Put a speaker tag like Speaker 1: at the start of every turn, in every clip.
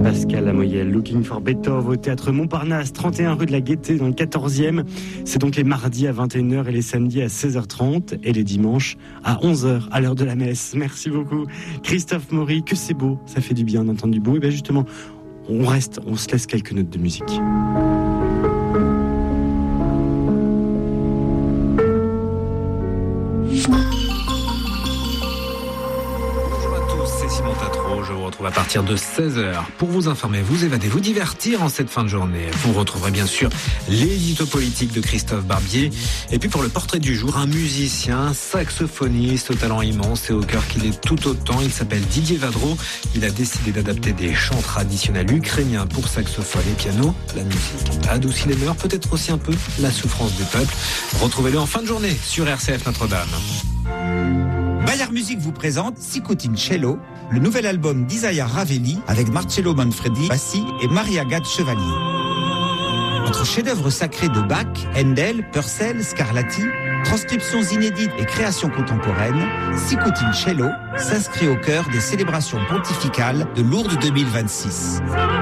Speaker 1: Pascal Lamoyelle, Looking for Beethoven au théâtre Montparnasse, 31 rue de la Gaîté dans le 14e. C'est donc les mardis à 21h et les samedis à 16h30 et les dimanches à 11h à l'heure de la messe. Merci beaucoup Christophe Maury, que c'est beau, ça fait du bien d'entendre du beau. Et bien justement, on se laisse quelques notes de musique.
Speaker 2: Je vous retrouve à partir de 16h pour vous informer, vous évader, vous divertir en cette fin de journée. Vous retrouverez bien sûr l'édito politique de Christophe Barbier. Et puis pour le portrait du jour, un musicien, saxophoniste au talent immense et au cœur qu'il est tout autant. Il s'appelle Didier Vadro. Il a décidé d'adapter des chants traditionnels ukrainiens pour saxophone et piano. La musique adoucit les mœurs, peut-être aussi un peu la souffrance du peuple. Retrouvez-le en fin de journée sur RCF Notre-Dame.
Speaker 3: Bayard Music vous présente Sicutincello, le nouvel album d'Isaiah Ravelli avec Marcello Manfredi, Bassi et Marie-Agathe Chevalier. Entre chefs-d'œuvre sacrés de Bach, Handel, Purcell, Scarlatti, transcriptions inédites et créations contemporaines, Sicutincello s'inscrit au cœur des célébrations pontificales de Lourdes 2026.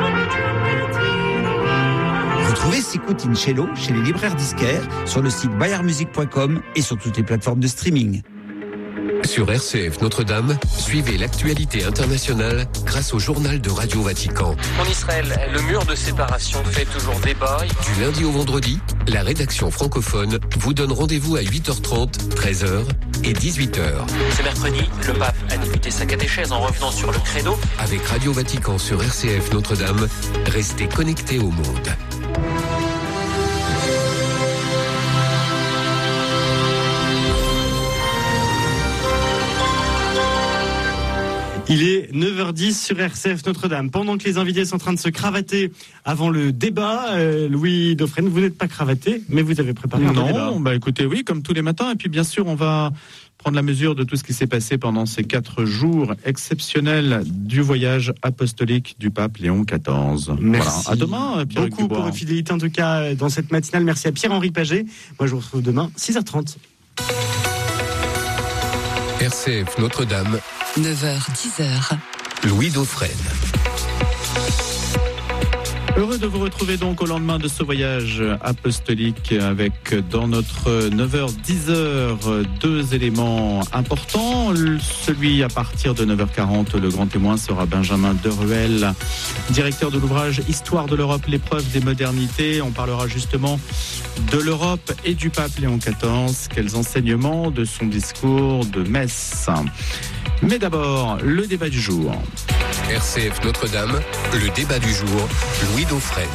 Speaker 3: Retrouvez Sicutincello chez les libraires disquaires, sur le site bayardmusic.com et sur toutes les plateformes de streaming.
Speaker 4: Sur RCF Notre-Dame, suivez l'actualité internationale grâce au journal de Radio Vatican.
Speaker 5: En Israël, le mur de séparation fait toujours débat.
Speaker 4: Du lundi au vendredi, la rédaction francophone vous donne rendez-vous à 8h30, 13h et 18h.
Speaker 5: Ce mercredi, le pape a débuté sa catéchèse en revenant sur le credo.
Speaker 4: Avec Radio Vatican sur RCF Notre-Dame, restez connectés au monde.
Speaker 1: Il est 9h10 sur RCF Notre-Dame. Pendant que les invités sont en train de se cravater avant le débat, Louis Dauphren, vous n'êtes pas cravaté, mais vous avez préparé un débat.
Speaker 6: Non, écoutez, oui, comme tous les matins. Et puis bien sûr, on va prendre la mesure de tout ce qui s'est passé pendant ces 4 jours exceptionnels du voyage apostolique du pape Léon XIV.
Speaker 1: Merci.
Speaker 6: Voilà. À demain, Pierre
Speaker 1: beaucoup pour votre fidélité en tout cas dans cette matinale. Merci à Pierre-Henri Paget. Moi, je vous retrouve demain 6h30.
Speaker 4: RCF Notre-Dame,
Speaker 7: 9h-10h.
Speaker 4: Louis Dauphren.
Speaker 6: Heureux de vous retrouver donc au lendemain de ce voyage apostolique avec dans notre 9h-10h 2 éléments importants. Celui à partir de 9h40, le grand témoin sera Benjamin Deruel, directeur de l'ouvrage Histoire de l'Europe, l'épreuve des modernités. On parlera justement de l'Europe et du pape Léon XIV. Quels enseignements de son discours de messe. Mais d'abord, le débat du jour.
Speaker 4: RCF Notre-Dame, le débat du jour, Louis Dauphren.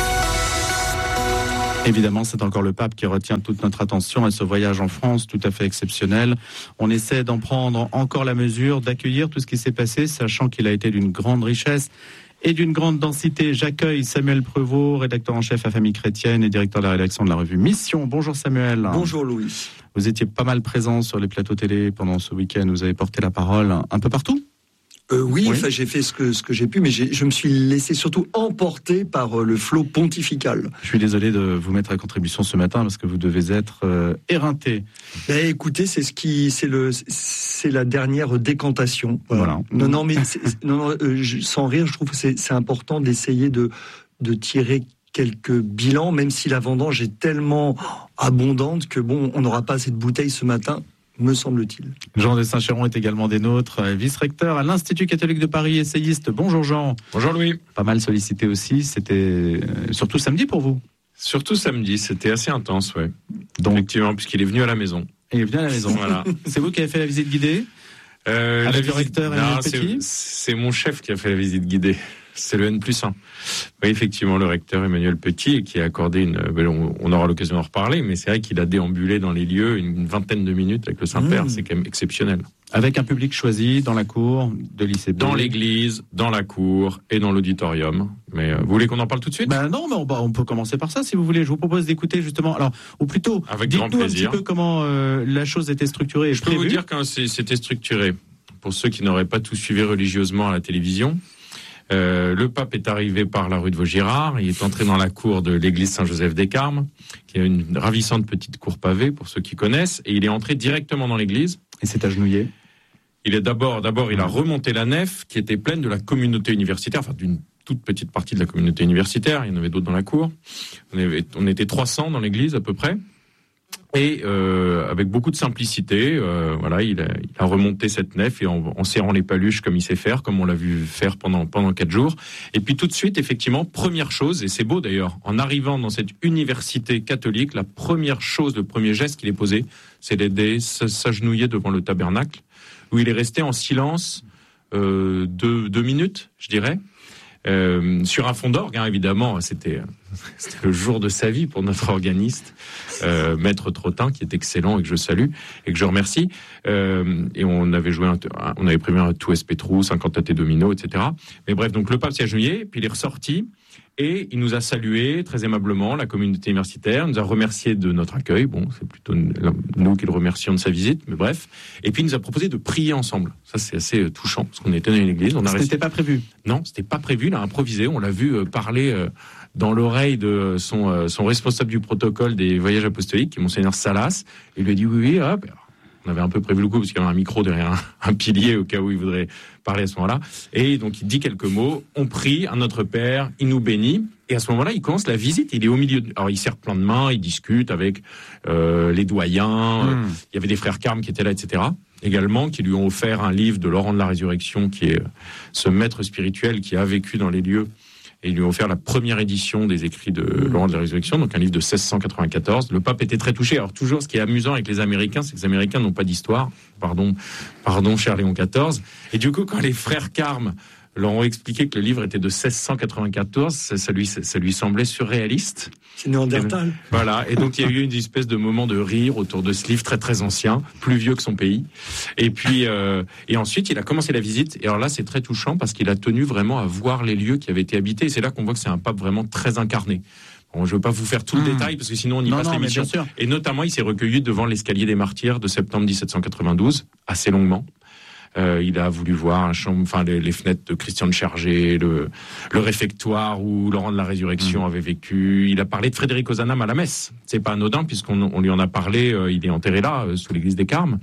Speaker 6: Évidemment, c'est encore le pape qui retient toute notre attention à ce voyage en France tout à fait exceptionnel. On essaie d'en prendre encore la mesure, d'accueillir tout ce qui s'est passé, sachant qu'il a été d'une grande richesse et d'une grande densité. J'accueille Samuel Prévost, rédacteur en chef à Famille Chrétienne et directeur de la rédaction de la revue Mission. Bonjour Samuel.
Speaker 8: Bonjour Louis.
Speaker 6: Vous étiez pas mal présent sur les plateaux télé pendant ce week-end. Vous avez porté la parole un peu partout.
Speaker 8: Oui, enfin, j'ai fait ce que j'ai pu, mais je me suis laissé surtout emporter par le flot pontifical.
Speaker 6: Je suis désolé de vous mettre à contribution ce matin parce que vous devez être éreinté.
Speaker 8: Écoutez, c'est la dernière décantation.
Speaker 6: Voilà.
Speaker 8: Non, mais sans rire, je trouve que c'est important d'essayer de tirer quelques bilans, même si la vendange est tellement abondante que on n'aura pas assez de bouteilles ce matin, me semble-t-il.
Speaker 6: Jean de Saint-Chéron est également des nôtres, vice-recteur à l'Institut catholique de Paris, essayiste. Bonjour Jean.
Speaker 9: Bonjour Louis.
Speaker 6: Pas mal sollicité aussi, c'était surtout samedi pour vous.
Speaker 9: Surtout samedi, c'était assez intense, ouais. Donc, effectivement, puisqu'il est venu à la maison.
Speaker 6: Il est venu à la maison,
Speaker 9: voilà.
Speaker 6: C'est vous qui avez fait la visite guidée avec le recteur Emmanuel Petit.
Speaker 9: C'est mon chef qui a fait la visite guidée. C'est le N+1. Oui, effectivement, le recteur Emmanuel Petit, qui a accordé on aura l'occasion d'en reparler, mais c'est vrai qu'il a déambulé dans les lieux une vingtaine de minutes avec le Saint-Père. C'est quand même exceptionnel.
Speaker 6: Avec un public choisi dans la cour de l'ICB.
Speaker 9: Dans l'église, dans la cour et dans l'auditorium. Mais vous voulez qu'on en parle tout de suite ?
Speaker 6: Non, mais on peut commencer par ça si vous voulez. Je vous propose d'écouter justement. Alors, ou plutôt,
Speaker 9: avec grand plaisir.
Speaker 6: Dites-nous un petit peu comment la chose était structurée.
Speaker 9: Je peux vous dire quand c'était structuré. Pour ceux qui n'auraient pas tout suivi religieusement à la télévision. Le pape est arrivé par la rue de Vaugirard, il est entré dans la cour de l'église Saint-Joseph des Carmes, qui est une ravissante petite cour pavée pour ceux qui connaissent, et il est entré directement dans l'église.
Speaker 6: Et s'est agenouillé.
Speaker 9: Il est d'abord, il a remonté la nef qui était pleine de la communauté universitaire, enfin d'une toute petite partie de la communauté universitaire. Il y en avait d'autres dans la cour. On était 300 dans l'église à peu près. Et avec beaucoup de simplicité, voilà, il a remonté cette nef et en serrant les paluches comme il sait faire, comme on l'a vu faire pendant 4 jours. Et puis tout de suite, effectivement, première chose, et c'est beau d'ailleurs, en arrivant dans cette université catholique, la première chose, le premier geste qu'il est posé, c'est d'aider s'agenouiller devant le tabernacle, où il est resté en silence 2 minutes, je dirais. Sur un fond d'orgue, hein, évidemment, c'était le jour de sa vie pour notre organiste, Maître Trottin, qui est excellent et que je salue et que je remercie. Et on avait prévu un tout SP3, 50 AT Domino, etc. Mais bref, donc le pape s'est agenouillé, puis il est ressorti et il nous a salué très aimablement, la communauté universitaire, nous a remercié de notre accueil. Bon, c'est plutôt nous qui le remercions de sa visite, mais bref. Et puis il nous a proposé de prier ensemble. Ça, c'est assez touchant, parce qu'on était dans une église.
Speaker 6: C'était pas prévu.
Speaker 9: Non, c'était pas prévu. Il a improvisé. On l'a vu parler dans l'oreille de son responsable du protocole des voyages apostoliques, qui est Monseigneur Salas. Il lui a dit oui, hop. On avait un peu prévu le coup, parce qu'il y avait un micro derrière un pilier au cas où il voudrait parler à ce moment-là. Et donc, il dit quelques mots. On prie à notre Père, il nous bénit. Et à ce moment-là, il commence la visite. Il est au milieu. Alors, il serre plein de mains, il discute avec les doyens. Il y avait des frères Carmes qui étaient là, etc. Également, qui lui ont offert un livre de Laurent de la Résurrection, qui est ce maître spirituel qui a vécu dans les lieux. Et ils lui ont offert la première édition des écrits de Laurent de la Résurrection, donc un livre de 1694. Le pape était très touché. Alors toujours, ce qui est amusant avec les Américains, c'est que les Américains n'ont pas d'histoire. Pardon, cher Léon XIV. Et du coup, quand les frères Carmes leur ont expliqué que le livre était de 1694, ça lui semblait surréaliste.
Speaker 8: C'est Néandertal.
Speaker 9: Voilà. Et donc, il y a eu une espèce de moment de rire autour de ce livre très, très ancien, plus vieux que son pays. Et puis, et ensuite, il a commencé la visite. Et alors là, c'est très touchant parce qu'il a tenu vraiment à voir les lieux qui avaient été habités. Et c'est là qu'on voit que c'est un pape vraiment très incarné. Bon, je veux pas vous faire tout le détail parce que sinon on y passe l'émission. Et notamment, il s'est recueilli devant l'escalier des martyrs de septembre 1792, assez longuement. Il a voulu voir les fenêtres de Christian de Chergé, le réfectoire où Laurent de la Résurrection avait vécu. Il a parlé de Frédéric Ozanam à la messe. C'est pas anodin puisqu'on lui en a parlé. Il est enterré là, sous l'église des Carmes.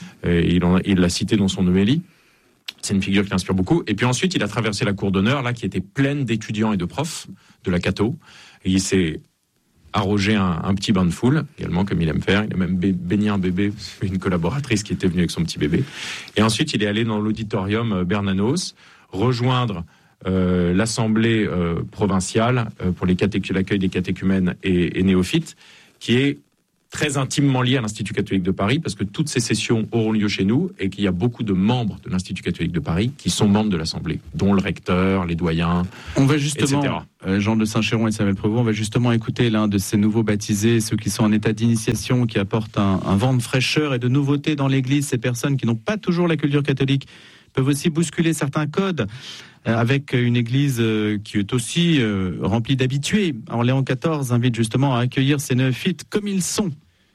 Speaker 9: Il l'a cité dans son homélie. C'est une figure qui inspire beaucoup. Et puis ensuite, il a traversé la cour d'honneur, là, qui était pleine d'étudiants et de profs de la Catho. Et il s'est arroger un petit bain de foule, également, comme il aime faire. Il a même baigné un bébé, une collaboratrice qui était venue avec son petit bébé. Et ensuite, il est allé dans l'auditorium Bernanos, rejoindre l'assemblée provinciale pour l'accueil des catéchumènes et néophytes, qui est très intimement lié à l'Institut catholique de Paris, parce que toutes ces sessions auront lieu chez nous, et qu'il y a beaucoup de membres de l'Institut catholique de Paris qui sont membres de l'Assemblée, dont le recteur, les doyens,
Speaker 6: on va justement,
Speaker 9: etc.
Speaker 6: Jean de Saint-Chéron et Samuel Prévost, on va justement écouter l'un de ces nouveaux baptisés, ceux qui sont en état d'initiation, qui apportent un vent de fraîcheur et de nouveauté dans l'Église. Ces personnes qui n'ont pas toujours la culture catholique peuvent aussi bousculer certains codes avec une Église qui est aussi remplie d'habitués. Alors Léon XIV invite justement à accueillir ces néophytes comme ils sont.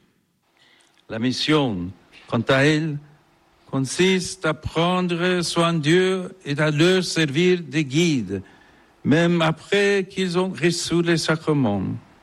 Speaker 10: La mission, quant à elle, consiste à prendre soin d'eux et à leur servir de guide, même après qu'ils ont reçu les sacrements.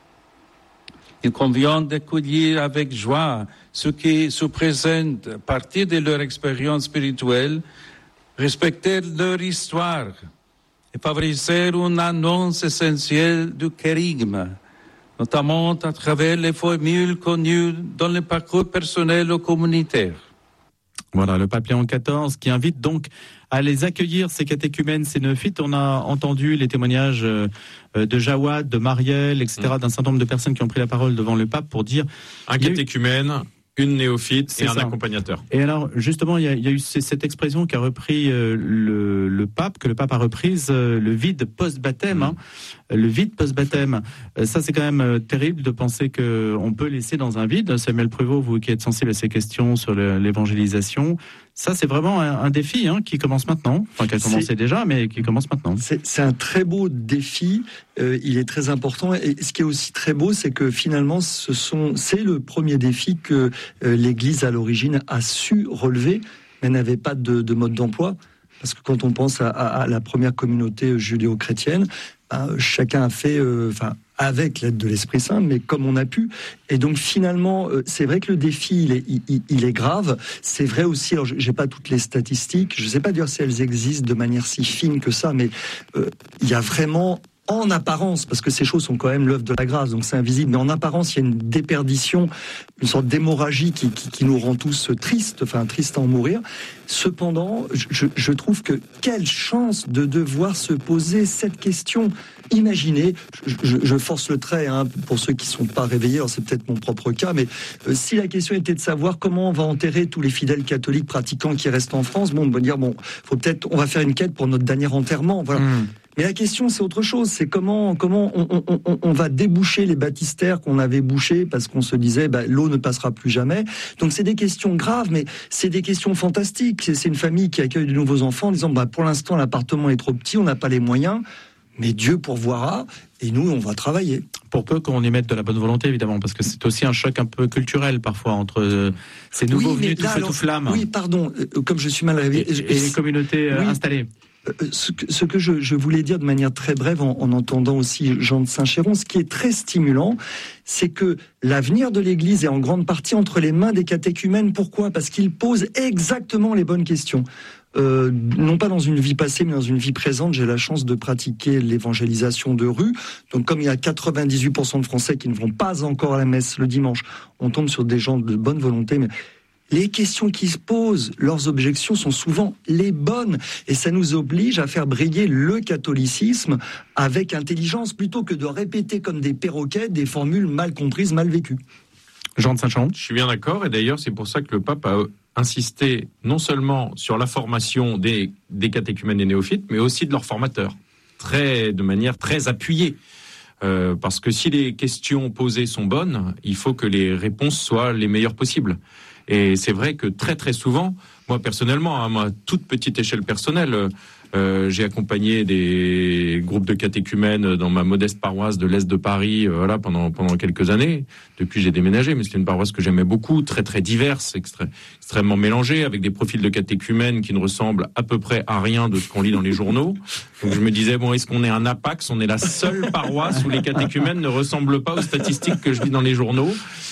Speaker 10: Il convient d'accueillir avec joie ceux qui se présentent à partir de leur expérience spirituelle, respecter leur histoire et favoriser une annonce essentielle du kérigme, notamment à travers les formules connues dans le parcours personnel ou communautaire.
Speaker 6: Voilà, le pape Léon XIV qui invite donc à les accueillir, ces catéchumènes, ces néophytes. On a entendu les témoignages de Jawad, de Marielle, etc., d'un certain nombre de personnes qui ont pris la parole devant le pape pour dire...
Speaker 9: Un catéchumène, une néophyte et un accompagnateur.
Speaker 6: Et alors, justement, il y a eu cette expression qu'a repris le pape, que le pape a reprise, le vide post-baptême. Le vide post-baptême. Ça, c'est quand même terrible de penser qu'on peut laisser dans un vide. Samuel Prévost, vous qui êtes sensible à ces questions sur l'évangélisation, ça, c'est vraiment un défi qui commence maintenant. Enfin, qui a commencé déjà, mais qui commence maintenant.
Speaker 8: C'est un très beau défi. Il est très important. Et ce qui est aussi très beau, c'est que finalement, c'est le premier défi que l'Église, à l'origine, a su relever, mais n'avait pas de mode d'emploi. Parce que quand on pense à la première communauté judéo-chrétienne, chacun a fait, avec l'aide de l'Esprit Saint, mais comme on a pu. Et donc finalement, c'est vrai que le défi, il est grave. C'est vrai aussi, alors j'ai pas toutes les statistiques, je sais pas dire si elles existent de manière si fine que ça, mais il y a vraiment, en apparence, parce que ces choses sont quand même l'œuvre de la grâce, donc c'est invisible, mais en apparence, il y a une déperdition, une sorte d'hémorragie qui nous rend tous tristes à en mourir. Cependant, je trouve que quelle chance de devoir se poser cette question. Imaginez, je force le trait pour ceux qui ne sont pas réveillés, alors c'est peut-être mon propre cas, mais si la question était de savoir comment on va enterrer tous les fidèles catholiques pratiquants qui restent en France, on va dire, on va faire une quête pour notre dernier enterrement, voilà. Mais la question, c'est autre chose. C'est comment on va déboucher les baptistères qu'on avait bouchés parce qu'on se disait, l'eau ne passera plus jamais. Donc c'est des questions graves, mais c'est des questions fantastiques. C'est une famille qui accueille de nouveaux enfants en disant, pour l'instant, l'appartement est trop petit, on n'a pas les moyens, mais Dieu pourvoira. Et nous, on va travailler.
Speaker 6: Pour peu qu'on y mette de la bonne volonté, évidemment, parce que c'est aussi un choc un peu culturel, parfois entre ces nouveaux venus tout feu tout flamme.
Speaker 8: Oui, pardon, comme je suis mal réveillé.
Speaker 6: Et les communautés installées.
Speaker 8: Ce que je voulais dire de manière très brève en entendant aussi Jean de Saint-Chéron, ce qui est très stimulant, c'est que l'avenir de l'Église est en grande partie entre les mains des catéchumènes. Pourquoi ? Parce qu'ils posent exactement les bonnes questions. Non pas dans une vie passée, mais dans une vie présente. J'ai la chance de pratiquer l'évangélisation de rue. Donc comme il y a 98% de Français qui ne vont pas encore à la messe le dimanche, on tombe sur des gens de bonne volonté, mais les questions qui se posent, leurs objections sont souvent les bonnes. Et ça nous oblige à faire briller le catholicisme avec intelligence, plutôt que de répéter comme des perroquets des formules mal comprises, mal vécues.
Speaker 6: Jean de Saint-Chéron.
Speaker 9: Je suis bien d'accord, et d'ailleurs c'est pour ça que le pape a insisté non seulement sur la formation des catéchumènes et néophytes, mais aussi de leurs formateurs, de manière très appuyée. Parce que si les questions posées sont bonnes, il faut que les réponses soient les meilleures possibles. Et c'est vrai que très très souvent, moi personnellement, à ma toute petite échelle personnelle, j'ai accompagné des groupes de catéchumènes dans ma modeste paroisse de l'Est de Paris, pendant quelques années. Depuis, j'ai déménagé, mais c'était une paroisse que j'aimais beaucoup, très très diverse, extrêmement mélangée, avec des profils de catéchumènes qui ne ressemblent à peu près à rien de ce qu'on lit dans les journaux. Donc je me disais, est-ce qu'on est un apax ? On est la seule paroisse où les catéchumènes ne ressemblent pas aux statistiques que je lis dans les journaux.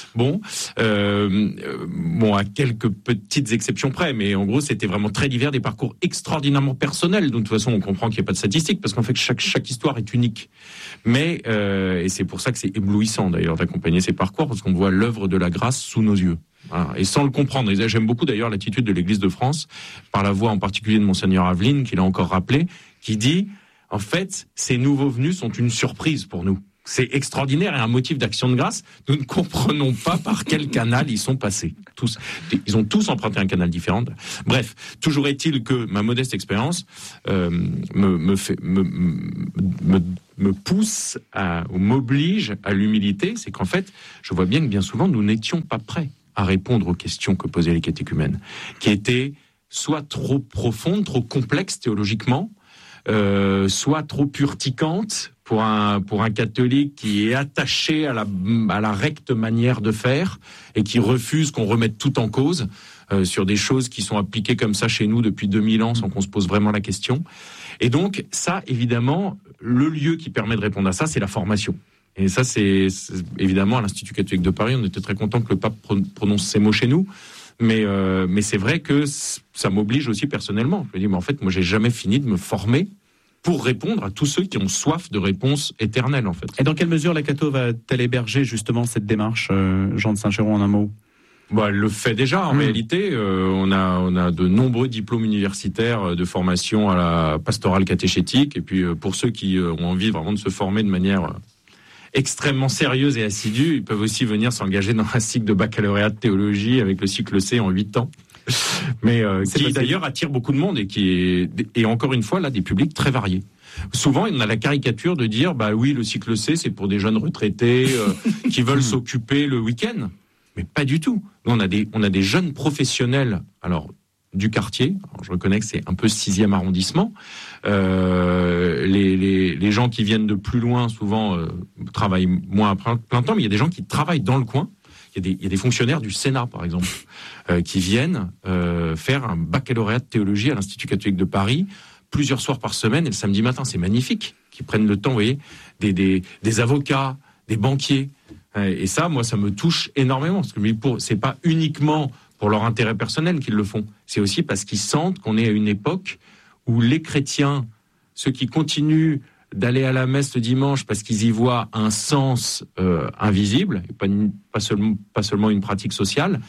Speaker 9: À quelques petites exceptions près, mais en gros, c'était vraiment très divers, des parcours extraordinairement personnels. De toute façon, on comprend qu'il n'y a pas de statistiques, parce qu'en fait, chaque histoire est unique. Mais, et c'est pour ça que c'est éblouissant, d'ailleurs, d'accompagner ces parcours, parce qu'on voit l'œuvre de la grâce sous nos yeux. Voilà. Et sans le comprendre. Et j'aime beaucoup, d'ailleurs, l'attitude de l'Église de France, par la voix en particulier de Monseigneur Aveline, qui l'a encore rappelé, qui dit, en fait, ces nouveaux venus sont une surprise pour nous. C'est extraordinaire et un motif d'action de grâce. Nous ne comprenons pas par quel canal ils sont passés. Tous. Ils ont tous emprunté un canal différent. Bref, toujours est-il que ma modeste expérience me pousse ou m'oblige à l'humilité. C'est qu'en fait, je vois bien que bien souvent, nous n'étions pas prêts à répondre aux questions que posaient les catéchumènes, qui étaient soit trop profondes, trop complexes théologiquement, soit trop urticantes, pour un catholique qui est attaché à la recte manière de faire et qui refuse qu'on remette tout en cause sur des choses qui sont appliquées comme ça chez nous depuis 2000 ans sans qu'on se pose vraiment la question. Et donc ça, évidemment, le lieu qui permet de répondre à ça, c'est la formation. Et ça, c'est évidemment à l'Institut catholique de Paris, on était très content que le pape prononce ces mots chez nous. Mais c'est vrai que ça m'oblige aussi personnellement. Je me dis, mais en fait, moi, j'ai jamais fini de me former pour répondre à tous ceux qui ont soif de réponses éternelles, en fait.
Speaker 6: Et dans quelle mesure la Catho va-t-elle héberger justement cette démarche, Jean de Saint-Chéron, en un mot ?
Speaker 9: Elle le fait déjà, en réalité. On a de nombreux diplômes universitaires de formation à la pastorale catéchétique. Et puis, pour ceux qui ont envie vraiment de se former de manière extrêmement sérieuse et assidue, ils peuvent aussi venir s'engager dans un cycle de baccalauréat de théologie avec le cycle C en 8 ans. Mais qui d'ailleurs attire beaucoup de monde et encore une fois là des publics très variés. Souvent on a la caricature de dire oui, le cycle C c'est pour des jeunes retraités qui veulent s'occuper le week-end, mais pas du tout. Nous, on a des jeunes professionnels du quartier. Alors, je reconnais que c'est un peu 6e arrondissement. Les gens qui viennent de plus loin souvent travaillent moins à plein temps, mais il y a des gens qui travaillent dans le coin. Il y a des fonctionnaires du Sénat, par exemple, qui viennent faire un baccalauréat de théologie à l'Institut catholique de Paris plusieurs soirs par semaine, et le samedi matin, c'est magnifique, qui prennent le temps, vous voyez, des avocats, des banquiers. Et ça, moi, ça me touche énormément, parce que c'est pas uniquement pour leur intérêt personnel qu'ils le font, c'est aussi parce qu'ils sentent qu'on est à une époque où les chrétiens, ceux qui continuent d'aller à la messe le dimanche parce qu'ils y voient un sens invisible, et pas seulement une pratique sociale,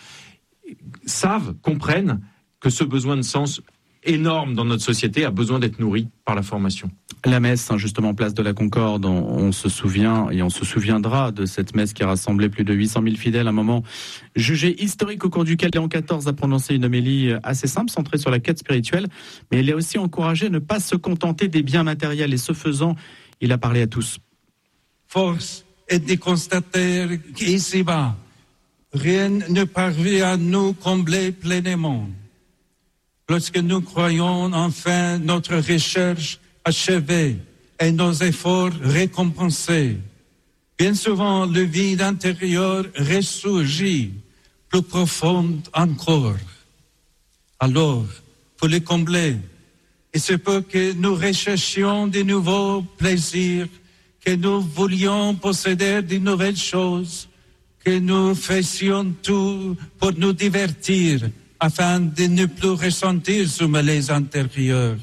Speaker 9: comprennent que ce besoin de sens énorme dans notre société a besoin d'être nourri par la formation.
Speaker 6: La messe, justement, place de la Concorde, on se souvient et on se souviendra de cette messe qui a rassemblé plus de 800 000 fidèles, un moment jugé historique au cours duquel Léon XIV a prononcé une homélie assez simple, centrée sur la quête spirituelle, mais il a aussi encouragé à ne pas se contenter des biens matériels, et ce faisant, il a parlé à tous.
Speaker 10: Force est de constater qu'ici-bas, rien ne parvient à nous combler pleinement. Lorsque nous croyons enfin notre recherche achevée et nos efforts récompensés, bien souvent le vide intérieur ressurgit, plus profond encore. Alors, pour le combler, il se peut que nous recherchions de nouveaux plaisirs, que nous voulions posséder de nouvelles choses, que nous fassions tout pour nous divertir, afin de ne plus ressentir ce malaise intérieur.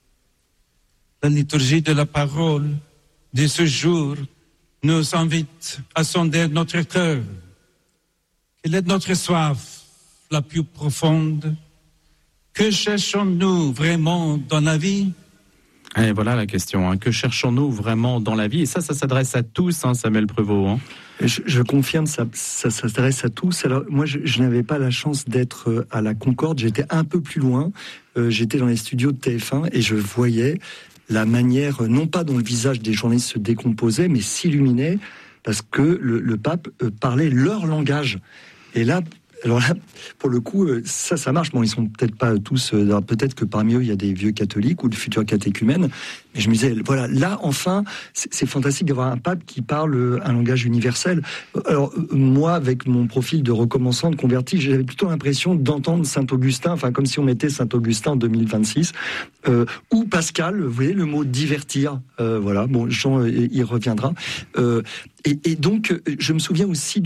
Speaker 10: La liturgie de la parole de ce jour nous invite à sonder notre cœur. Quelle est notre soif la plus profonde? Que cherchons-nous vraiment dans la vie?
Speaker 6: Et voilà la question, que cherchons-nous vraiment dans la vie? Et ça s'adresse à tous, Samuel Prévost.
Speaker 8: Je confirme, ça s'adresse à tous. Alors moi, je n'avais pas la chance d'être à la Concorde. J'étais un peu plus loin. J'étais dans les studios de TF1 et je voyais la manière, non pas dont le visage des journalistes se décomposait, mais s'illuminait parce que le pape parlait leur langage. Et là, alors là, pour le coup, ça marche. Bon, ils sont peut-être pas tous. Peut-être que parmi eux, il y a des vieux catholiques ou de futurs catéchumènes. Mais je me disais, voilà, là, enfin, c'est fantastique d'avoir un pape qui parle un langage universel. Alors, moi, avec mon profil de recommençant, de converti, j'avais plutôt l'impression d'entendre Saint-Augustin, enfin, comme si on mettait Saint-Augustin en 2026, ou Pascal, vous voyez, le mot divertir. Voilà, bon, Jean y reviendra. Et donc, je me souviens aussi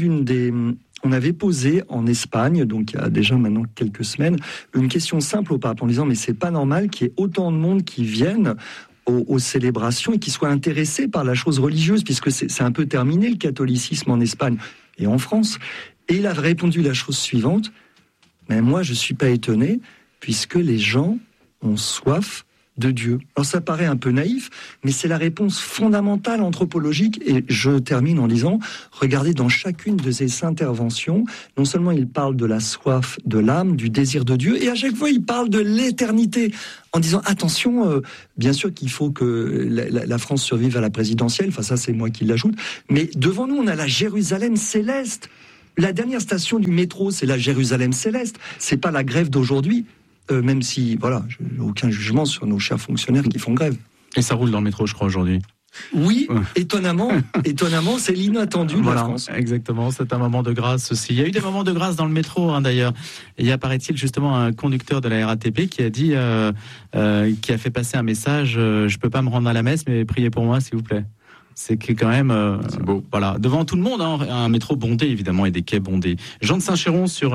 Speaker 8: on avait posé en Espagne, donc il y a déjà maintenant quelques semaines, une question simple au pape en disant mais c'est pas normal qu'il y ait autant de monde qui viennent aux célébrations et qui soient intéressés par la chose religieuse, puisque c'est un peu terminé le catholicisme en Espagne et en France. Et il a répondu la chose suivante, mais moi je suis pas étonné, puisque les gens ont soif de Dieu. Alors ça paraît un peu naïf, mais c'est la réponse fondamentale anthropologique. Et je termine en disant, regardez dans chacune de ces interventions, non seulement il parle de la soif de l'âme, du désir de Dieu, et à chaque fois il parle de l'éternité, en disant attention, bien sûr qu'il faut que la France survive à la présidentielle, enfin ça c'est moi qui l'ajoute, mais devant nous on a la Jérusalem céleste. La dernière station du métro, c'est la Jérusalem céleste, c'est pas la grève d'aujourd'hui. Même si, voilà, je n'ai aucun jugement sur nos chers fonctionnaires qui font grève.
Speaker 6: Et ça roule dans le métro, je crois, aujourd'hui.
Speaker 8: Oui, étonnamment, c'est l'inattendu de la France.
Speaker 6: Exactement, c'est un moment de grâce aussi. Il y a eu des moments de grâce dans le métro, d'ailleurs. Il y a, paraît-il, justement un conducteur de la RATP qui a dit, qui a fait passer un message, je peux pas me rendre à la messe, mais priez pour moi, s'il vous plaît. C'est quand même, c'est beau. Voilà, devant tout le monde, un métro bondé évidemment et des quais bondés. Jean de Saint-Chéron sur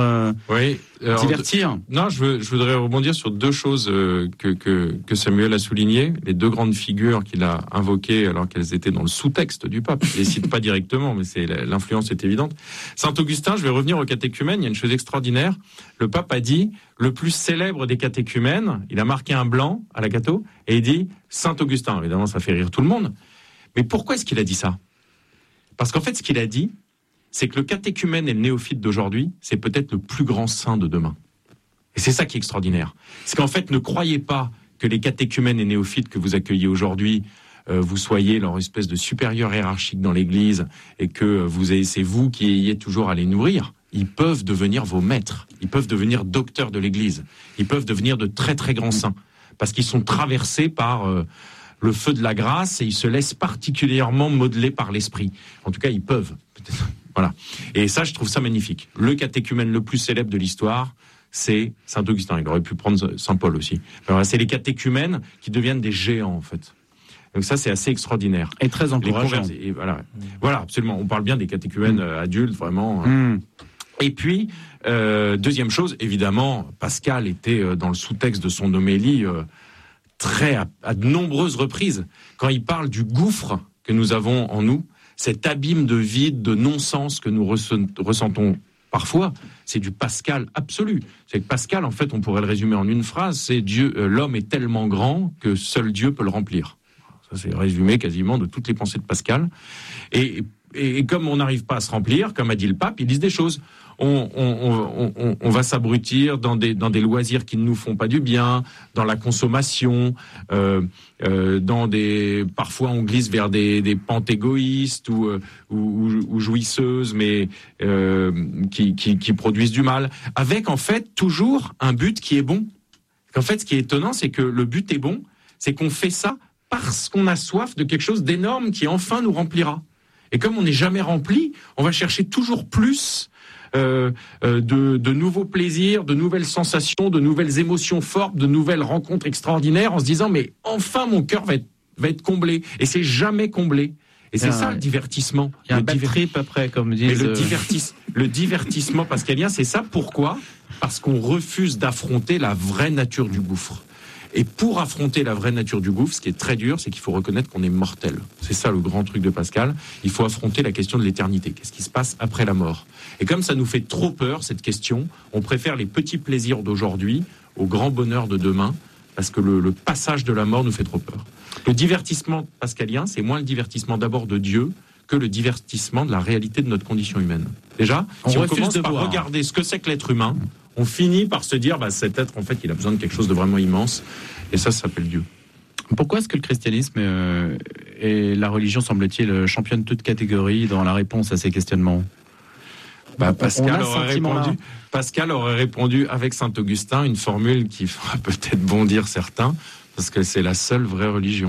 Speaker 6: divertir.
Speaker 9: Non, je voudrais rebondir sur deux choses que Samuel a soulignées, les deux grandes figures qu'il a invoquées alors qu'elles étaient dans le sous-texte du pape. Je les cite pas directement, mais l'influence est évidente. Saint-Augustin, je vais revenir aux catéchumènes. Il y a une chose extraordinaire. Le pape a dit le plus célèbre des catéchumènes. Il a marqué un blanc à la catho et il dit Saint-Augustin. Évidemment, ça fait rire tout le monde. Mais pourquoi est-ce qu'il a dit ça? Parce qu'en fait, ce qu'il a dit, c'est que le catéchumène et le néophyte d'aujourd'hui, c'est peut-être le plus grand saint de demain. Et c'est ça qui est extraordinaire. C'est qu'en fait, ne croyez pas que les catéchumènes et néophytes que vous accueillez aujourd'hui, vous soyez leur espèce de supérieur hiérarchique dans l'Église et que c'est vous qui ayez toujours à les nourrir. Ils peuvent devenir vos maîtres. Ils peuvent devenir docteurs de l'Église. Ils peuvent devenir de très très grands saints. Parce qu'ils sont traversés par le feu de la grâce et ils se laissent particulièrement modeler par l'esprit. En tout cas, ils peuvent. Voilà. Et ça, je trouve ça magnifique. Le catéchumène le plus célèbre de l'histoire, c'est Saint-Augustin. Il aurait pu prendre Saint-Paul aussi. Alors, c'est les catéchumènes qui deviennent des géants, en fait. Donc ça, c'est assez extraordinaire.
Speaker 6: Et très encourageant.
Speaker 9: Et voilà, absolument. On parle bien des catéchumènes adultes, vraiment. Et puis, deuxième chose, évidemment, Pascal était dans le sous-texte de son homélie à de nombreuses reprises. Quand il parle du gouffre que nous avons en nous, cet abîme de vide, de non-sens que nous ressentons parfois, c'est du Pascal absolu. C'est que Pascal, en fait, on pourrait le résumer en une phrase, c'est Dieu, l'homme est tellement grand que seul Dieu peut le remplir. Ça, c'est résumé quasiment de toutes les pensées de Pascal. Et comme on n'arrive pas à se remplir, comme a dit le pape, ils disent des choses. On va s'abrutir dans des loisirs qui ne nous font pas du bien, dans la consommation, parfois on glisse vers des pentes égoïstes ou jouisseuses, mais qui produisent du mal, avec en fait toujours un but qui est bon. En fait, ce qui est étonnant, c'est que le but est bon, c'est qu'on fait ça parce qu'on a soif de quelque chose d'énorme qui enfin nous remplira. Et comme on n'est jamais rempli, on va chercher toujours plus de nouveaux plaisirs, de nouvelles sensations, de nouvelles émotions fortes, de nouvelles rencontres extraordinaires, en se disant mais enfin mon cœur va être comblé. Et c'est jamais comblé. Et c'est ça le divertissement.
Speaker 6: Il y a un bad trip après, comme disent.
Speaker 9: Le divertissement pascalien, c'est ça. Pourquoi ? Parce qu'on refuse d'affronter la vraie nature du gouffre. Et pour affronter la vraie nature du gouffre, ce qui est très dur, c'est qu'il faut reconnaître qu'on est mortel. C'est ça le grand truc de Pascal. Il faut affronter la question de l'éternité. Qu'est-ce qui se passe après la mort ? Et comme ça nous fait trop peur, cette question, on préfère les petits plaisirs d'aujourd'hui au grand bonheur de demain, parce que le passage de la mort nous fait trop peur. Le divertissement pascalien, c'est moins le divertissement d'abord de Dieu que le divertissement de la réalité de notre condition humaine. Déjà, si on commence par regarder ce que c'est que l'être humain, on finit par se dire, cet être, en fait, il a besoin de quelque chose de vraiment immense. Et ça s'appelle Dieu.
Speaker 6: Pourquoi est-ce que le christianisme et la religion, semble-t-il, championne toute catégorie dans la réponse à ces questionnements ?
Speaker 9: Pascal aurait répondu avec Saint-Augustin une formule qui fera peut-être bondir certains, parce que c'est la seule vraie religion.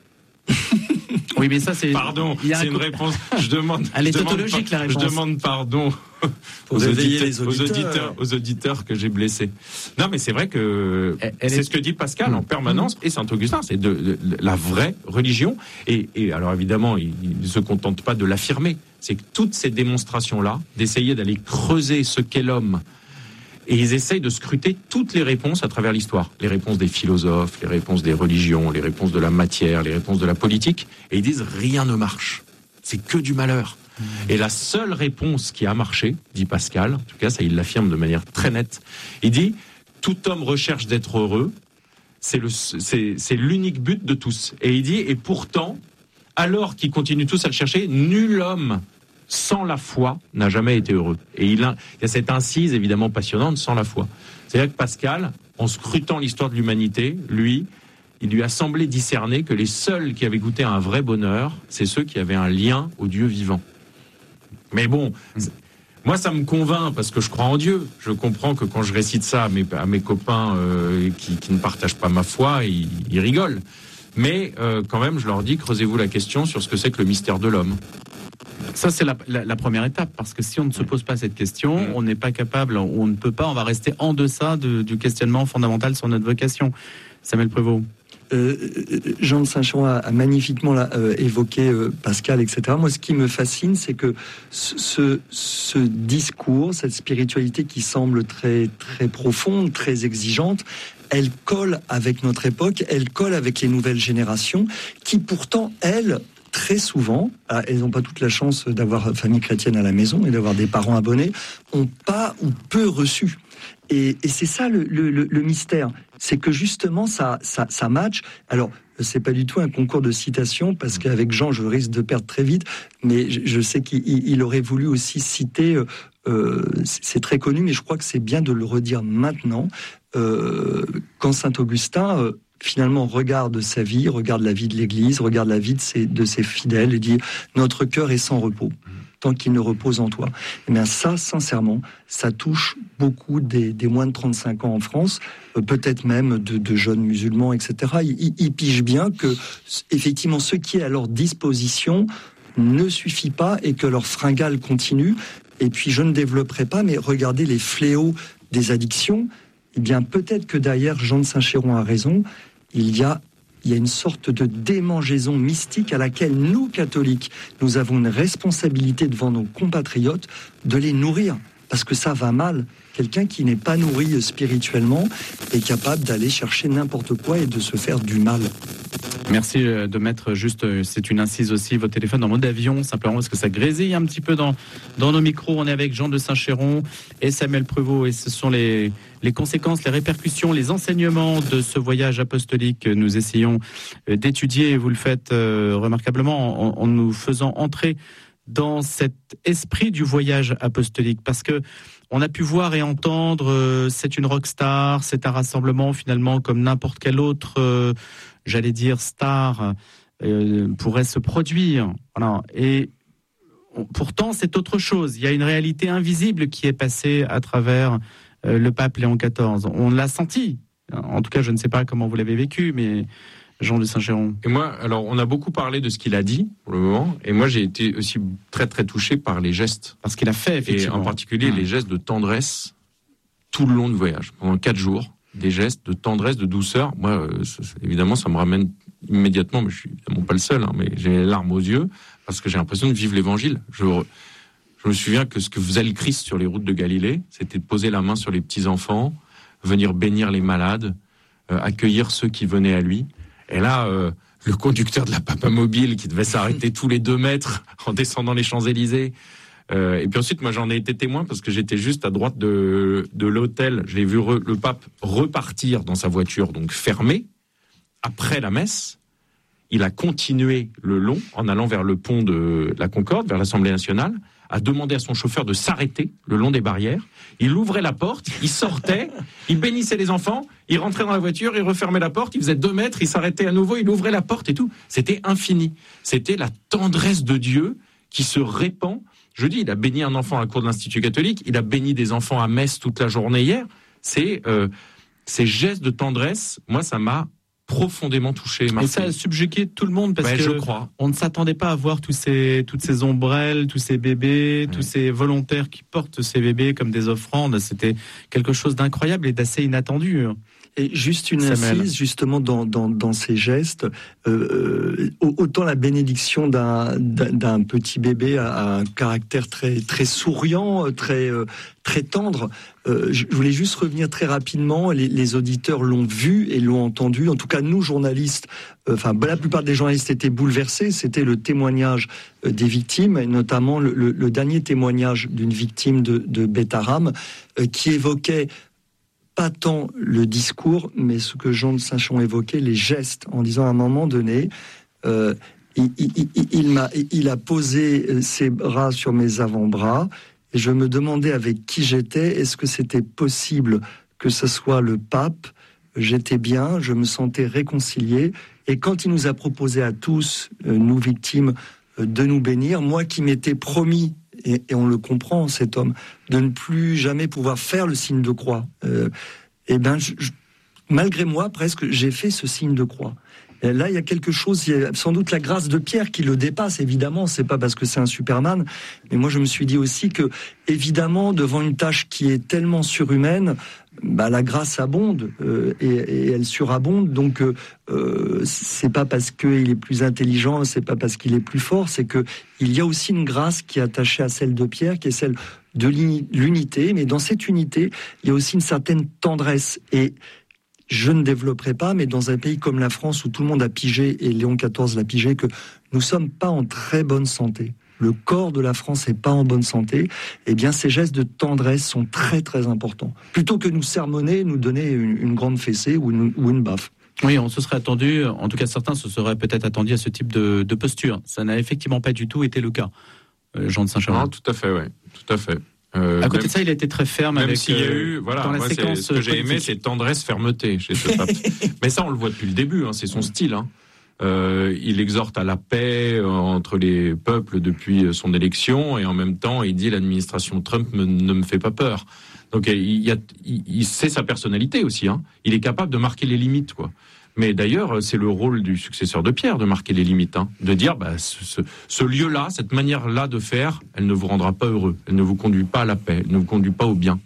Speaker 6: Oui, mais ça, c'est...
Speaker 9: Pardon, c'est une réponse.
Speaker 6: Elle est tautologique, la réponse.
Speaker 9: Je demande pardon aux auditeurs que j'ai blessés. Non, mais c'est vrai que c'est ce que dit Pascal en permanence, et Saint-Augustin, c'est de la vraie religion. Et alors, évidemment, il ne se contente pas de l'affirmer. C'est que toutes ces démonstrations-là, d'essayer d'aller creuser ce qu'est l'homme, et ils essayent de scruter toutes les réponses à travers l'histoire. Les réponses des philosophes, les réponses des religions, les réponses de la matière, les réponses de la politique. Et ils disent rien ne marche. C'est que du malheur. Et la seule réponse qui a marché, dit Pascal, en tout cas ça il l'affirme de manière très nette, il dit tout homme recherche d'être heureux, c'est l'unique but de tous. Et il dit et pourtant, alors qu'ils continuent tous à le chercher, nul homme sans la foi n'a jamais été heureux. Et il y a cette incise évidemment passionnante, sans la foi. C'est-à-dire que Pascal, en scrutant l'histoire de l'humanité, il lui a semblé discerner que les seuls qui avaient goûté à un vrai bonheur, c'est ceux qui avaient un lien au Dieu vivant. Mais bon, moi ça me convainc parce que je crois en Dieu. Je comprends que quand je récite ça à mes copains qui ne partagent pas ma foi, ils rigolent. Mais quand même, je leur dis, creusez-vous la question sur ce que c'est que le mystère de l'homme.
Speaker 6: Ça, c'est la première étape, parce que si on ne se pose pas cette question, on n'est pas capable, on ne peut pas, on va rester en deçà du questionnement fondamental sur notre vocation. Samuel Prévost.
Speaker 8: Jean de Saint-Chamond a magnifiquement évoqué Pascal, etc. Moi, ce qui me fascine, c'est que ce discours, cette spiritualité qui semble très, très profonde, très exigeante, elle colle avec notre époque, elle colle avec les nouvelles générations, qui pourtant, elles, très souvent, elles n'ont pas toute la chance d'avoir famille chrétienne à la maison et d'avoir des parents abonnés, ont pas ou peu reçu. Et c'est ça le mystère, c'est que justement ça match. Alors c'est pas du tout un concours de citation parce qu'avec Jean je risque de perdre très vite, mais je sais qu'il aurait voulu aussi citer. C'est très connu, mais je crois que c'est bien de le redire maintenant. Quand Saint-Augustin finalement regarde sa vie, regarde la vie de l'Église, regarde la vie de ses fidèles et dit « Notre cœur est sans repos, tant qu'il ne repose en toi ». Et bien ça, sincèrement, ça touche beaucoup des moins de 35 ans en France, peut-être même de jeunes musulmans, etc. Ils pigent bien que, effectivement, ce qui est à leur disposition ne suffit pas et que leur fringale continue. Et puis, je ne développerai pas, mais regardez les fléaux des addictions, eh bien peut-être que derrière Jean de Saint-Chéron a raison, il y a une sorte de démangeaison mystique à laquelle nous, catholiques, nous avons une responsabilité devant nos compatriotes de les nourrir. Parce que ça va mal. Quelqu'un qui n'est pas nourri spirituellement est capable d'aller chercher n'importe quoi et de se faire du mal.
Speaker 6: Merci de mettre juste, c'est une incise aussi, votre téléphone en mode avion, simplement parce que ça grésille un petit peu dans nos micros. On est avec Jean de Saint-Chéron et Samuel Prévost, et ce sont les conséquences, les répercussions, les enseignements de ce voyage apostolique que nous essayons d'étudier. Et vous le faites remarquablement en nous faisant entrer dans cet esprit du voyage apostolique, parce que on a pu voir et entendre, c'est une rockstar, c'est un rassemblement finalement comme n'importe quel autre, j'allais dire star, pourrait se produire. Voilà. Et pourtant, c'est autre chose. Il y a une réalité invisible qui est passée à travers le pape Léon XIV. On l'a senti. En tout cas, je ne sais pas comment vous l'avez vécu, mais Jean de Saint-Chéron.
Speaker 9: Et moi, alors, on a beaucoup parlé de ce qu'il a dit pour le moment, et moi, j'ai été aussi très très touché par les gestes.
Speaker 6: Parce qu'il a fait, effectivement.
Speaker 9: Et en particulier, les gestes de tendresse tout le long du voyage, pendant 4 jours. Des gestes de tendresse, de douceur. Moi, évidemment, ça me ramène immédiatement, mais je suis évidemment pas le seul, mais j'ai les larmes aux yeux, parce que j'ai l'impression de vivre l'évangile. Je me souviens que ce que faisait le Christ sur les routes de Galilée, c'était de poser la main sur les petits-enfants, venir bénir les malades, accueillir ceux qui venaient à lui. Et là, le conducteur de la Papamobile qui devait s'arrêter tous les 2 mètres en descendant les Champs-Élysées. Et puis ensuite, moi, j'en ai été témoin parce que j'étais juste à droite de l'hôtel. Je l'ai vu le pape repartir dans sa voiture, donc fermée, après la messe. Il a continué le long en allant vers le pont de la Concorde, vers l'Assemblée nationale, a demandé à son chauffeur de s'arrêter le long des barrières. Il ouvrait la porte, il sortait, il bénissait les enfants, il rentrait dans la voiture, il refermait la porte, il faisait 2 mètres, il s'arrêtait à nouveau, il ouvrait la porte et tout. C'était infini. C'était la tendresse de Dieu qui se répand. Je dis, il a béni un enfant à la cour de l'Institut catholique, il a béni des enfants à Metz toute la journée hier. Ces gestes de tendresse, moi, ça m'a profondément touché.
Speaker 6: Et ça a subjugué tout le monde parce que
Speaker 9: je crois.
Speaker 6: On ne s'attendait pas à voir toutes ces ombrelles, tous ces bébés, tous ces volontaires qui portent ces bébés comme des offrandes. C'était quelque chose d'incroyable et d'assez inattendu.
Speaker 8: Et juste une incise, justement, dans ces gestes, autant la bénédiction d'un petit bébé a un caractère très, très souriant, très tendre. Je voulais juste revenir très rapidement. Les auditeurs l'ont vu et l'ont entendu. En tout cas, nous, journalistes, la plupart des journalistes étaient bouleversés. C'était le témoignage des victimes, et notamment le dernier témoignage d'une victime de Beth Aram, qui évoquait pas tant le discours, mais ce que Jean de Saint-Chéron évoquait, les gestes, en disant à un moment donné, il a posé ses bras sur mes avant-bras, et je me demandais avec qui j'étais, est-ce que c'était possible que ce soit le pape? J'étais bien, je me sentais réconcilié, et quand il nous a proposé à tous, nous victimes, de nous bénir, moi qui m'étais promis, et on le comprend, cet homme, de ne plus jamais pouvoir faire le signe de croix. Malgré moi, presque, j'ai fait ce signe de croix. Et là, il y a quelque chose, il y a sans doute la grâce de Pierre qui le dépasse, évidemment, c'est pas parce que c'est un Superman, mais moi je me suis dit aussi que, évidemment, devant une tâche qui est tellement surhumaine, la grâce abonde, et elle surabonde, donc c'est pas parce qu'il est plus intelligent, c'est pas parce qu'il est plus fort, c'est que il y a aussi une grâce qui est attachée à celle de Pierre, qui est celle de l'unité, mais dans cette unité, il y a aussi une certaine tendresse, et je ne développerai pas, mais dans un pays comme la France où tout le monde a pigé, et Léon XIV l'a pigé, que nous ne sommes pas en très bonne santé. Le corps de la France n'est pas en bonne santé. Eh bien, ces gestes de tendresse sont très très importants. Plutôt que nous sermonner, nous donner une grande fessée ou une baffe.
Speaker 6: Oui, on se serait attendu, en tout cas certains se seraient peut-être attendus à ce type de posture. Ça n'a effectivement pas du tout été le cas, Jean de Saint-Chéron.
Speaker 9: Non, tout à fait, oui, tout à fait.
Speaker 6: À côté de ça, il a été très ferme
Speaker 9: même
Speaker 6: avec.
Speaker 9: S'il y a eu, voilà, moi, ce que j'ai aimé, c'est tendresse, fermeté chez ce pape. Mais ça, on le voit depuis le début, c'est son style. Il exhorte à la paix entre les peuples depuis son élection, et en même temps, il dit l'administration Trump ne me fait pas peur. Donc, il sait sa personnalité aussi. Il est capable de marquer les limites, quoi. Mais d'ailleurs, c'est le rôle du successeur de Pierre de marquer les limites, de dire ce lieu-là, cette manière-là de faire, elle ne vous rendra pas heureux, elle ne vous conduit pas à la paix, elle ne vous conduit pas au bien.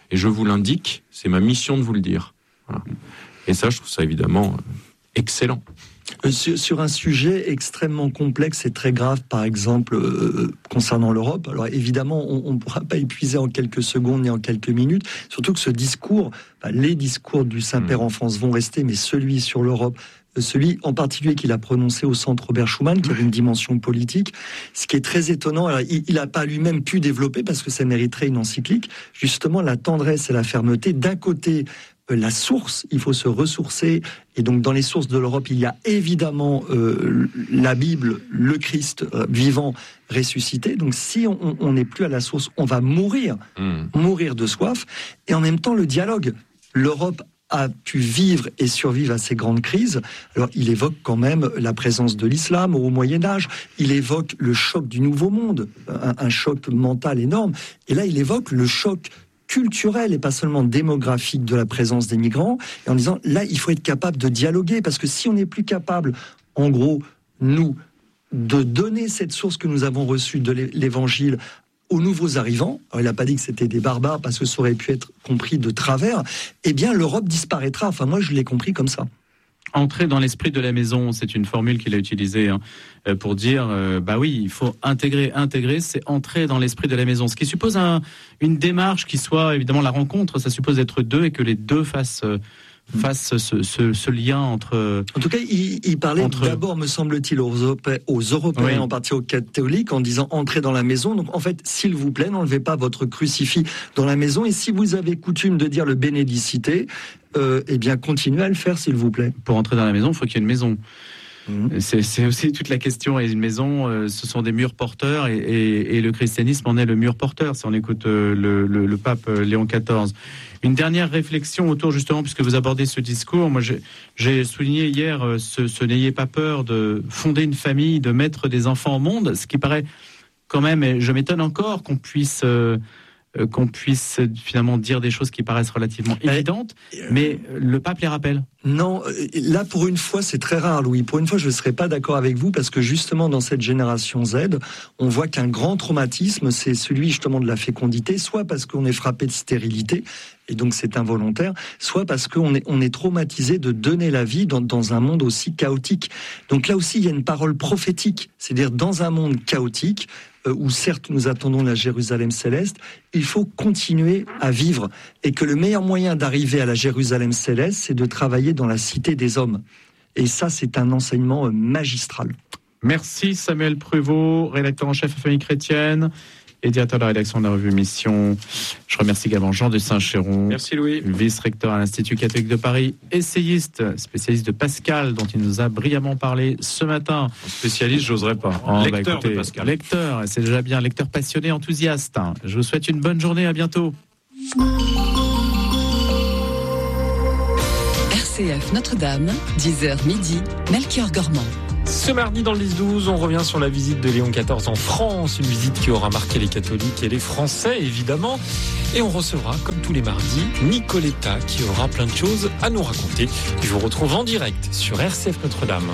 Speaker 9: et je vous l'indique, c'est ma mission de vous le dire. Voilà. Et ça, je trouve ça évidemment excellent.
Speaker 8: Sur un sujet extrêmement complexe et très grave, par exemple, concernant l'Europe, alors évidemment, on ne pourra pas épuiser en quelques secondes ni en quelques minutes, surtout que ce discours, les discours du Saint-Père en France vont rester, mais celui sur l'Europe, celui en particulier qu'il a prononcé au centre Robert Schuman, qui avait une dimension politique, ce qui est très étonnant, alors, il n'a pas lui-même pu développer, parce que ça mériterait une encyclique, justement la tendresse et la fermeté, d'un côté, la source, il faut se ressourcer, et donc dans les sources de l'Europe, il y a évidemment la Bible, le Christ vivant, ressuscité. Donc si on n'est plus à la source, on va mourir de soif, et en même temps le dialogue. L'Europe a pu vivre et survivre à ces grandes crises. Alors il évoque quand même la présence de l'islam au Moyen-Âge, il évoque le choc du Nouveau Monde, un choc mental énorme, et là il évoque le choc culturel et pas seulement démographique de la présence des migrants, et en disant là il faut être capable de dialoguer, parce que si on n'est plus capable, en gros, nous, de donner cette source que nous avons reçue de l'Évangile aux nouveaux arrivants, alors il n'a pas dit que c'était des barbares parce que ça aurait pu être compris de travers, eh bien l'Europe disparaîtra. Enfin moi je l'ai compris comme ça.
Speaker 6: Entrer dans l'esprit de la maison, c'est une formule qu'il a utilisée pour dire, bah oui, il faut intégrer, c'est entrer dans l'esprit de la maison. Ce qui suppose une démarche qui soit, évidemment, la rencontre, ça suppose être deux et que les deux fassent ce lien entre...
Speaker 8: En tout cas, il parlait d'abord, me semble-t-il, aux Européens, oui, en partie aux catholiques, en disant entrer dans la maison. Donc en fait, s'il vous plaît, n'enlevez pas votre crucifix dans la maison. Et si vous avez coutume de dire le bénédicité, eh bien continuez à le faire, s'il vous plaît.
Speaker 6: Pour entrer dans la maison, il faut qu'il y ait une maison. C'est aussi toute la question. Et une maison, ce sont des murs porteurs, et le christianisme en est le mur porteur, si on écoute le pape Léon XIV. Une dernière réflexion autour, justement, puisque vous abordez ce discours. Moi, j'ai souligné hier ce n'ayez pas peur de fonder une famille, de mettre des enfants au monde, ce qui paraît quand même, et je m'étonne encore qu'on puisse finalement dire des choses qui paraissent relativement évidentes, mais le pape les rappelle.
Speaker 8: Non, là pour une fois c'est très rare, Louis. Pour une fois je ne serais pas d'accord avec vous, parce que justement dans cette génération Z, on voit qu'un grand traumatisme, c'est celui justement de la fécondité, soit parce qu'on est frappé de stérilité, et donc c'est involontaire, soit parce qu'on est traumatisé de donner la vie dans un monde aussi chaotique. Donc là aussi il y a une parole prophétique, c'est-à-dire dans un monde chaotique, où certes nous attendons la Jérusalem céleste, il faut continuer à vivre, et que le meilleur moyen d'arriver à la Jérusalem céleste, c'est de travailler dans la cité des hommes. Et ça, c'est un enseignement magistral.
Speaker 6: Merci Samuel Prévost, rédacteur en chef à Famille Chrétienne et directeur de la rédaction de la revue Mission. Je remercie également Jean de Saint-Chéron.
Speaker 9: Merci Louis.
Speaker 6: Vice-recteur à l'Institut catholique de Paris, essayiste, spécialiste de Pascal, dont il nous a brillamment parlé ce matin.
Speaker 9: Spécialiste, j'oserais pas.
Speaker 6: Lecteur de Pascal. Lecteur, c'est déjà bien, lecteur passionné, enthousiaste. Je vous souhaite une bonne journée, à bientôt.
Speaker 7: RCF Notre-Dame, 10h midi, Melchior Gormand.
Speaker 11: Ce mardi dans le 10-12, on revient sur la visite de Léon XIV en France, une visite qui aura marqué les catholiques et les Français évidemment. Et on recevra, comme tous les mardis, Nicoletta qui aura plein de choses à nous raconter. Je vous retrouve en direct sur RCF Notre-Dame.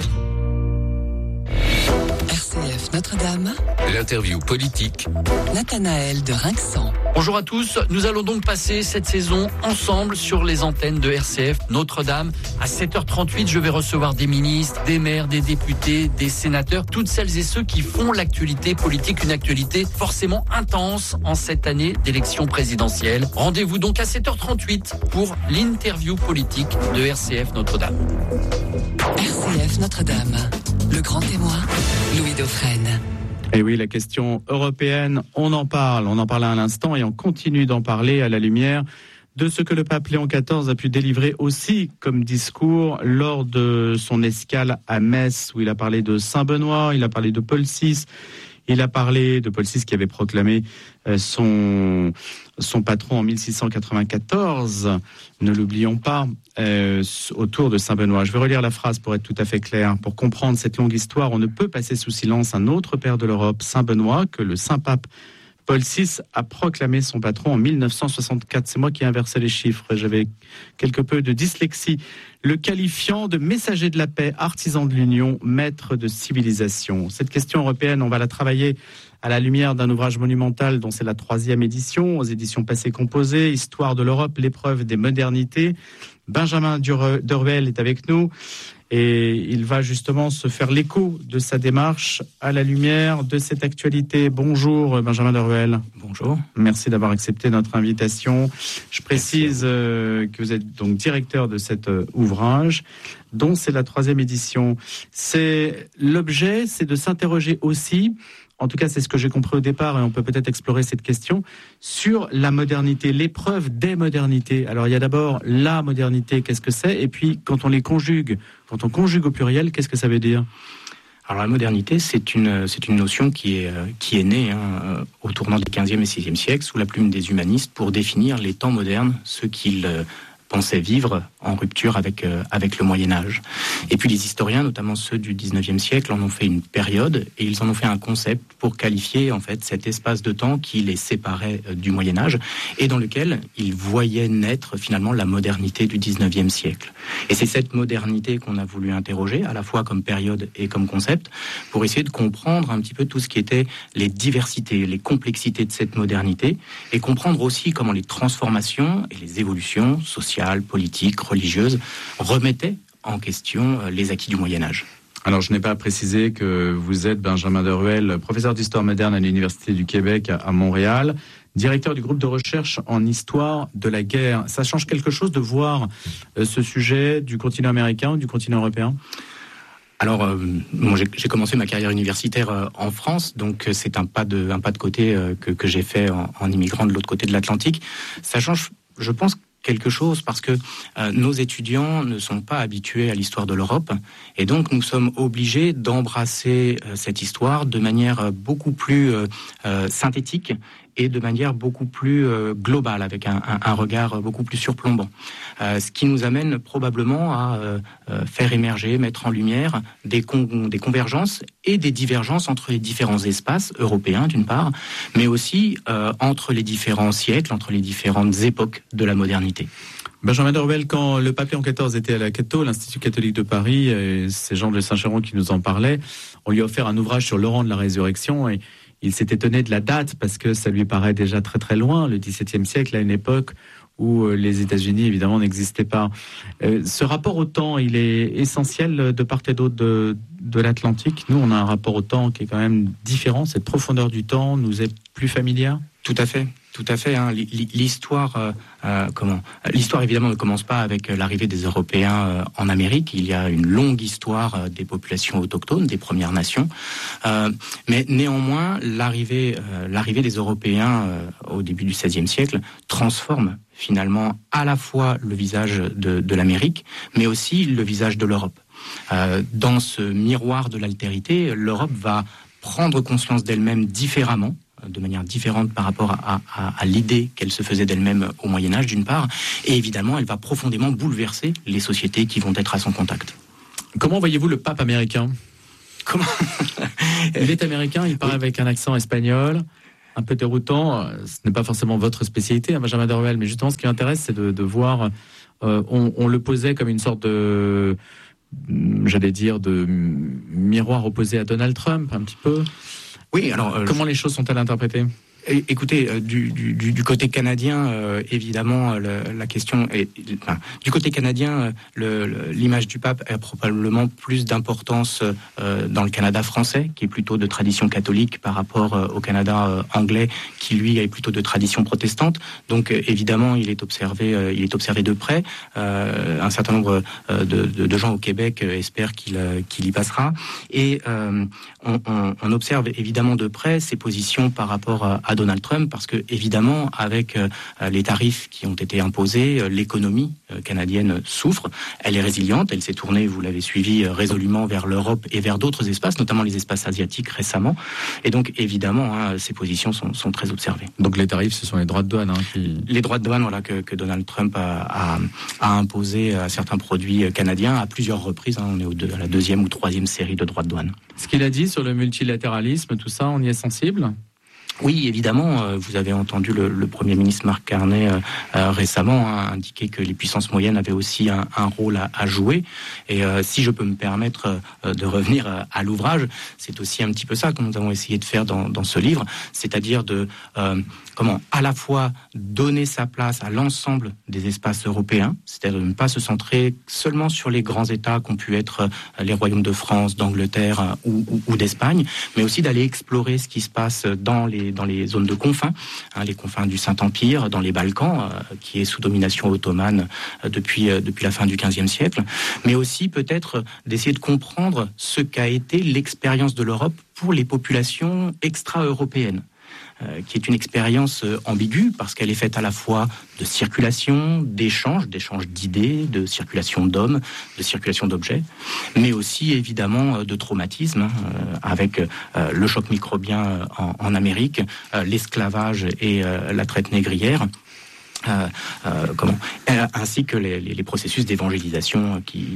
Speaker 7: RCF Notre-Dame,
Speaker 4: l'interview politique,
Speaker 7: Nathanaël de Rinxan.
Speaker 5: Bonjour à tous, nous allons donc passer cette saison ensemble sur les antennes de RCF Notre-Dame. À 7h38, je vais recevoir des ministres, des maires, des députés, des sénateurs, toutes celles et ceux qui font l'actualité politique, une actualité forcément intense en cette année d'élection présidentielle. Rendez-vous donc à 7h38 pour l'interview politique de RCF Notre-Dame.
Speaker 7: RCF Notre-Dame, le grand témoin, Louis Dauphren.
Speaker 6: Et oui, la question européenne, on en parle à l'instant et on continue d'en parler à la lumière de ce que le pape Léon XIV a pu délivrer aussi comme discours lors de son escale à Metz, où il a parlé de Saint-Benoît, il a parlé de Paul VI, il a parlé de Paul VI qui avait proclamé son patron en 1694, ne l'oublions pas, autour de Saint-Benoît. Je vais relire la phrase pour être tout à fait clair. Pour comprendre cette longue histoire, on ne peut passer sous silence un autre père de l'Europe, Saint-Benoît, que le Saint-Pape Paul VI a proclamé son patron en 1964. C'est moi qui ai inversé les chiffres. J'avais quelque peu de dyslexie. Le qualifiant de messager de la paix, artisan de l'union, maître de civilisation. Cette question européenne, on va la travailler à la lumière d'un ouvrage monumental dont c'est la 3e édition, aux éditions Passé Composé, Histoire de l'Europe, l'épreuve des modernités. Benjamin Deruel est avec nous et il va justement se faire l'écho de sa démarche à la lumière de cette actualité. Bonjour Benjamin Deruel.
Speaker 12: Bonjour.
Speaker 6: Merci d'avoir accepté notre invitation. Je précise que vous êtes donc directeur de cet ouvrage dont c'est la 3e édition. L'objet, c'est de s'interroger aussi, en tout cas c'est ce que j'ai compris au départ et on peut peut-être explorer cette question, sur la modernité, l'épreuve des modernités. Alors il y a d'abord la modernité, qu'est-ce que c'est ? Et puis quand on conjugue au pluriel, qu'est-ce que ça veut dire ?
Speaker 12: Alors la modernité, c'est une notion qui est née au tournant des 15e et 16e siècles sous la plume des humanistes pour définir les temps modernes, ce qu'ils pensaient vivre en rupture avec le Moyen-Âge. Et puis les historiens, notamment ceux du 19e siècle, en ont fait une période et ils en ont fait un concept pour qualifier en fait cet espace de temps qui les séparait du Moyen-Âge et dans lequel ils voyaient naître finalement la modernité du 19e siècle. Et c'est cette modernité qu'on a voulu interroger, à la fois comme période et comme concept, pour essayer de comprendre un petit peu tout ce qui était les diversités, les complexités de cette modernité et comprendre aussi comment les transformations et les évolutions sociales, politiques, religieuses, remettaient en question les acquis du Moyen-Âge.
Speaker 6: Alors, je n'ai pas précisé que vous êtes Benjamin Deruel, professeur d'histoire moderne à l'Université du Québec à Montréal, directeur du groupe de recherche en histoire de la guerre. Ça change quelque chose de voir ce sujet du continent américain ou du continent européen ?
Speaker 12: Alors, j'ai commencé ma carrière universitaire en France, donc c'est un pas de côté que j'ai fait en immigrant de l'autre côté de l'Atlantique. Ça change, je pense, quelque chose parce que nos étudiants ne sont pas habitués à l'histoire de l'Europe et donc nous sommes obligés d'embrasser cette histoire de manière beaucoup plus synthétique et de manière beaucoup plus globale, avec un regard beaucoup plus surplombant. Ce qui nous amène probablement à faire émerger, mettre en lumière des convergences et des divergences entre les différents espaces européens, d'une part, mais aussi entre les différents siècles, entre les différentes époques de la modernité.
Speaker 6: Benjamin Deruel, quand le pape Léon XIV était à la Cato, l'Institut catholique de Paris, et c'est Jean de Saint-Chéron qui nous en parlait, on lui a offert un ouvrage sur Laurent de la Résurrection et il s'est étonné de la date parce que ça lui paraît déjà très très loin, le XVIIe siècle, à une époque où les États-Unis évidemment n'existaient pas. Ce rapport au temps, il est essentiel de part et d'autre de l'Atlantique. Nous, on a un rapport au temps qui est quand même différent. Cette profondeur du temps nous est plus familière ?
Speaker 12: Tout à fait. L'histoire, l'histoire évidemment ne commence pas avec l'arrivée des Européens en Amérique. Il y a une longue histoire des populations autochtones, des Premières Nations. Mais néanmoins, l'arrivée des Européens au début du XVIe siècle transforme finalement à la fois le visage de l'Amérique, mais aussi le visage de l'Europe. Dans ce miroir de l'altérité, l'Europe va prendre conscience d'elle-même différemment, de manière différente par rapport à l'idée qu'elle se faisait d'elle-même au Moyen-Âge, d'une part, et évidemment, elle va profondément bouleverser les sociétés qui vont être à son contact.
Speaker 6: Comment voyez-vous le pape américain ?
Speaker 12: Comment ?
Speaker 6: Il est américain, il parle avec un accent espagnol, un peu déroutant. Ce n'est pas forcément votre spécialité, Benjamin Deruel, mais justement, ce qui m'intéresse, c'est de voir... on le posait comme une sorte de miroir opposé à Donald Trump, un petit peu.
Speaker 12: Oui, alors
Speaker 6: comment les choses sont-elles interprétées ?
Speaker 12: Écoutez, du côté canadien, évidemment, la question est... du côté canadien, l'image du pape a probablement plus d'importance dans le Canada français, qui est plutôt de tradition catholique, par rapport au Canada anglais, qui lui est plutôt de tradition protestante. Donc, évidemment, il est observé de près. Un certain nombre de gens au Québec espèrent qu'il y passera. Et on observe évidemment de près ses positions par rapport à Donald Trump, parce que évidemment, avec les tarifs qui ont été imposés, l'économie canadienne souffre. Elle est résiliente, elle s'est tournée, vous l'avez suivi, résolument vers l'Europe et vers d'autres espaces, notamment les espaces asiatiques récemment. Et donc, évidemment, ces positions sont très observées.
Speaker 6: Donc les tarifs, ce sont les droits de douane
Speaker 12: Les droits de douane, que Donald Trump a imposé à certains produits canadiens à plusieurs reprises. On est à la 2e ou 3e série de droits de douane.
Speaker 6: Ce qu'il a dit sur le multilatéralisme, tout ça, on y est sensible ?
Speaker 12: Oui, évidemment, vous avez entendu le Premier ministre Mark Carney récemment indiquer que les puissances moyennes avaient aussi un rôle à jouer. Et si je peux me permettre de revenir à l'ouvrage, c'est aussi un petit peu ça que nous avons essayé de faire dans ce livre, c'est-à-dire de à la fois donner sa place à l'ensemble des espaces européens, c'est-à-dire de ne pas se centrer seulement sur les grands États qu'ont pu être les royaumes de France, d'Angleterre ou d'Espagne, mais aussi d'aller explorer ce qui se passe dans les zones de confins, les confins du Saint-Empire, dans les Balkans, qui est sous domination ottomane depuis la fin du XVe siècle, mais aussi peut-être d'essayer de comprendre ce qu'a été l'expérience de l'Europe pour les populations extra-européennes, qui est une expérience ambiguë parce qu'elle est faite à la fois de circulation, d'échanges d'idées, de circulation d'hommes, de circulation d'objets, mais aussi évidemment de traumatisme, avec le choc microbien en Amérique, l'esclavage et la traite négrière. Ainsi que les processus d'évangélisation qui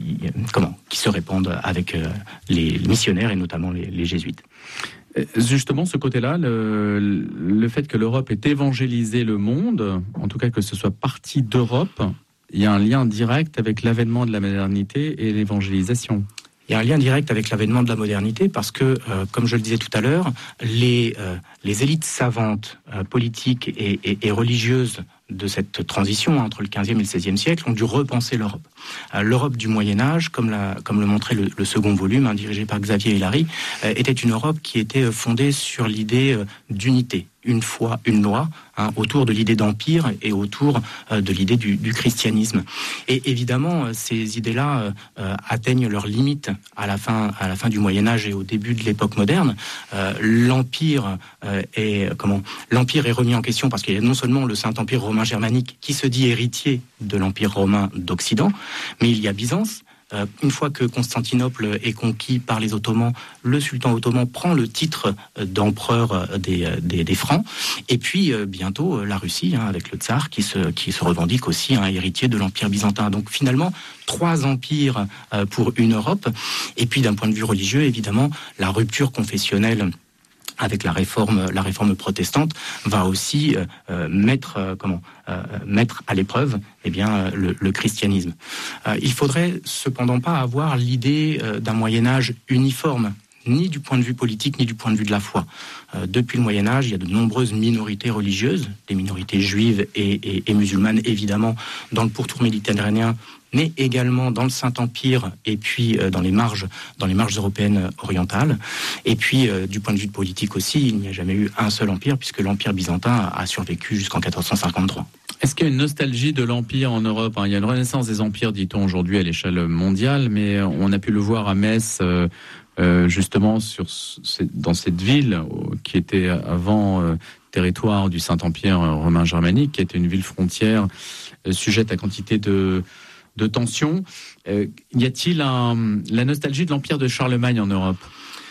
Speaker 12: se répandent avec les missionnaires et notamment les jésuites.
Speaker 6: Justement, ce côté-là, le fait que l'Europe ait évangélisé le monde, en tout cas que ce soit parti d'Europe, il y a un lien direct avec l'avènement de la modernité et l'évangélisation.
Speaker 12: Il y a un lien direct avec l'avènement de la modernité parce que, comme je le disais tout à l'heure, les élites savantes, politiques et religieuses de cette transition entre le XVe et le XVIe siècle ont dû repenser l'Europe. L'Europe du Moyen-Âge, comme le montrait le second volume, dirigé par Xavier Hillary, était une Europe qui était fondée sur l'idée d'unité, une foi, une loi, autour de l'idée d'empire et autour de l'idée du christianisme. Et évidemment, ces idées-là atteignent leurs limites à la fin du Moyen-Âge et au début de l'époque moderne. L'empire est remis en question parce qu'il y a non seulement le Saint-Empire romain germanique qui se dit héritier de l'Empire romain d'Occident, mais il y a Byzance. Une fois que Constantinople est conquis par les Ottomans, le sultan ottoman prend le titre d'empereur des Francs. Et puis bientôt la Russie, avec le tsar, qui se revendique aussi héritier de l'Empire byzantin. Donc finalement, 3 empires pour une Europe. Et puis d'un point de vue religieux, évidemment, la rupture confessionnelle avec la réforme protestante va aussi mettre à l'épreuve le christianisme. Il faudrait cependant pas avoir l'idée d'un Moyen-Âge uniforme, ni du point de vue politique, ni du point de vue de la foi. Depuis le Moyen-Âge, il y a de nombreuses minorités religieuses, des minorités juives et musulmanes, évidemment, dans le pourtour méditerranéen, mais également dans le Saint-Empire et puis dans les marges européennes orientales. Et puis, du point de vue politique aussi, il n'y a jamais eu un seul empire, puisque l'Empire byzantin a survécu jusqu'en 1453.
Speaker 6: Est-ce qu'il y a une nostalgie de l'Empire en Europe ? Il y a une renaissance des empires, dit-on aujourd'hui, à l'échelle mondiale, mais on a pu le voir à Metz, justement dans cette ville qui était avant territoire du Saint-Empire romain germanique, qui était une ville frontière sujette à quantité de tensions. Y a-t-il la nostalgie de l'Empire de Charlemagne en Europe ?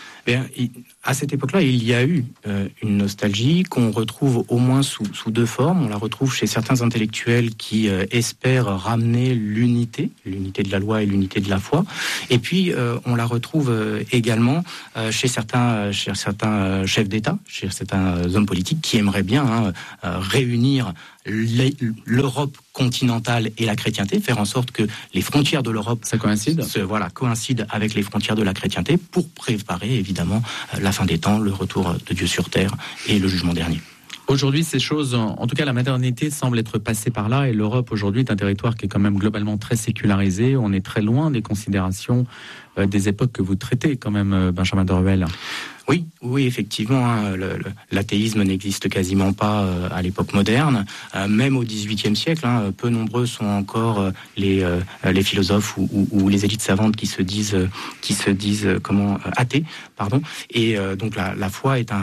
Speaker 12: À cette époque-là, il y a eu une nostalgie qu'on retrouve au moins sous 2 formes. On la retrouve chez certains intellectuels qui espèrent ramener l'unité de la loi et l'unité de la foi. Et puis, on la retrouve également chez certains chefs d'État, chez certains hommes politiques qui aimeraient bien réunir l'Europe continentale et la chrétienté, faire en sorte que les frontières de l'Europe coïncident avec les frontières de la chrétienté pour préparer évidemment la fin des temps, le retour de Dieu sur terre et le jugement dernier.
Speaker 6: Aujourd'hui, ces choses, en tout cas la modernité semble être passée par là, et l'Europe aujourd'hui est un territoire qui est quand même globalement très sécularisé. On est très loin des considérations des époques que vous traitez quand même, Benjamin de Ruel.
Speaker 12: Oui, effectivement, l'athéisme n'existe quasiment pas à l'époque moderne. Même au XVIIIe siècle, peu nombreux sont encore les philosophes ou les élites savantes qui se disent athées, pardon. Et donc la foi est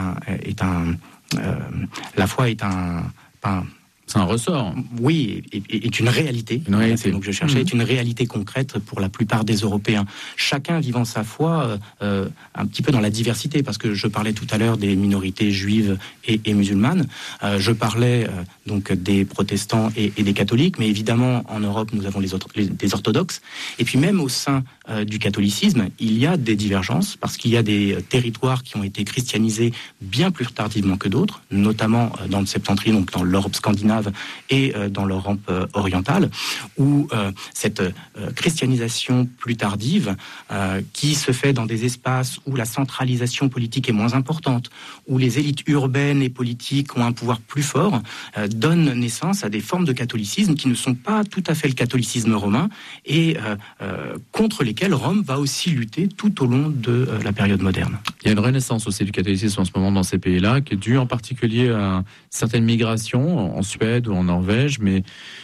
Speaker 6: c'est un ressort.
Speaker 12: Oui, est une réalité. C'est donc je cherchais, est une réalité concrète pour la plupart des Européens. Chacun vivant sa foi un petit peu dans la diversité, parce que je parlais tout à l'heure des minorités juives et musulmanes. Je parlais donc des protestants et des catholiques, mais évidemment en Europe nous avons des orthodoxes. Et puis même au sein du catholicisme, il y a des divergences, parce qu'il y a des territoires qui ont été christianisés bien plus tardivement que d'autres, notamment dans le septentrion, donc dans l'Europe scandinave et dans l'Europe orientale, où cette christianisation plus tardive, qui se fait dans des espaces où la centralisation politique est moins importante, où les élites urbaines et politiques ont un pouvoir plus fort, donne naissance à des formes de catholicisme qui ne sont pas tout à fait le catholicisme romain et contre lesquelles Rome va aussi lutter tout au long de la période moderne.
Speaker 11: Il y a une renaissance aussi du catholicisme en ce moment dans ces pays-là, qui est due en particulier à certaines migrations en Suède ou en Norvège, mais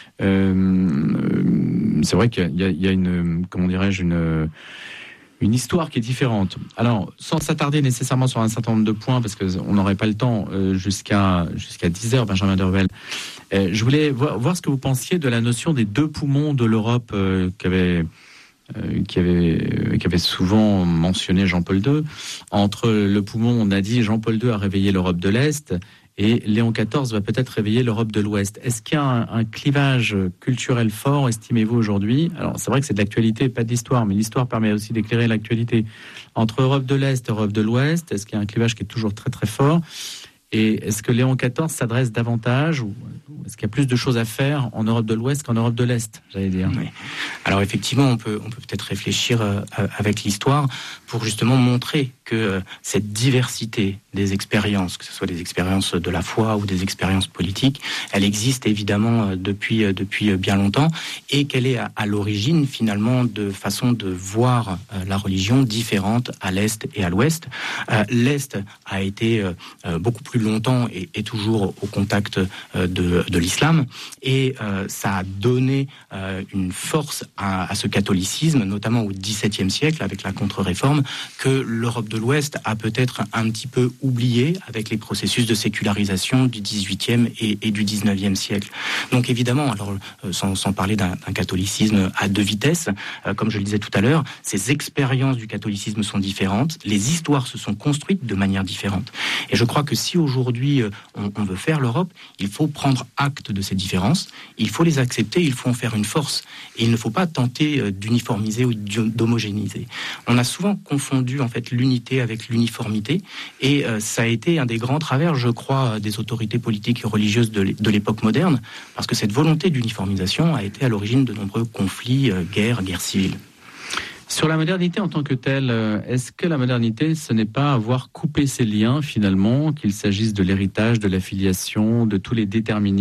Speaker 11: c'est vrai qu'il y a une, comment dirais-je, une histoire qui est différente. Alors, sans s'attarder nécessairement sur un certain nombre de points, parce qu'on n'aurait pas le temps jusqu'à 10h, Benjamin Deruvel, je voulais voir ce que vous pensiez de la notion des deux poumons de l'Europe qu'avait souvent mentionné Jean-Paul II. Entre le poumon, on a dit Jean-Paul II a réveillé l'Europe de l'Est, et Léon XIV va peut-être réveiller l'Europe de l'Ouest. Est-ce qu'il y a un clivage culturel fort, estimez-vous, aujourd'hui ? Alors, c'est vrai que c'est de l'actualité, pas de l'histoire, mais l'histoire permet aussi d'éclairer l'actualité. Entre Europe de l'Est et Europe de l'Ouest, est-ce qu'il y a un clivage qui est toujours très très fort ? Et est-ce que Léon XIV s'adresse davantage, ou est-ce qu'il y a plus de choses à faire en Europe de l'Ouest qu'en Europe de l'Est, j'allais dire ?
Speaker 12: Oui. Alors effectivement, on peut peut-être réfléchir avec l'histoire pour justement montrer que cette diversité des expériences, que ce soit des expériences de la foi ou des expériences politiques, elle existe évidemment depuis bien longtemps, et qu'elle est à l'origine finalement de façons de voir la religion différentes à l'Est et à l'Ouest. L'Est a été beaucoup plus longtemps et toujours au contact de l'islam, et ça a donné une force à ce catholicisme, notamment au XVIIe siècle avec la contre-réforme, que l'Europe de l'Ouest a peut-être un petit peu oublié avec les processus de sécularisation du XVIIIe et du XIXe siècle. Donc évidemment, alors sans parler d'un catholicisme à deux vitesses, comme je le disais tout à l'heure, ces expériences du catholicisme sont différentes, les histoires se sont construites de manière différente. Et je crois que si aujourd'hui on veut faire l'Europe, il faut prendre acte de ces différences, il faut les accepter, il faut en faire une force. Et il ne faut pas tenter d'uniformiser ou d'homogénéiser. On a souvent confondu en fait l'unité avec l'uniformité, et ça a été un des grands travers, je crois, des autorités politiques et religieuses de l'époque moderne, parce que cette volonté d'uniformisation a été à l'origine de nombreux conflits, guerres civiles.
Speaker 11: Sur la modernité en tant que telle, est-ce que la modernité, ce n'est pas avoir coupé ces liens finalement, qu'il s'agisse de l'héritage, de la filiation, de tous les déterminismes ?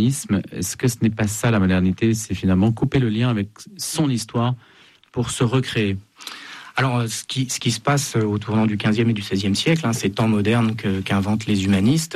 Speaker 11: Est-ce que ce n'est pas ça la modernité ? C'est finalement couper le lien avec son histoire pour se recréer.
Speaker 12: Alors, ce qui se passe au tournant du XVe et du XVIe siècle, ces temps modernes qu'inventent les humanistes,